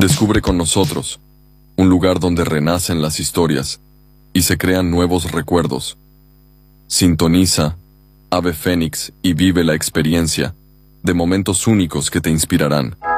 Descubre con nosotros un lugar donde renacen las historias y se crean nuevos recuerdos. Sintoniza Ave Fénix y vive la experiencia de momentos únicos que te inspirarán.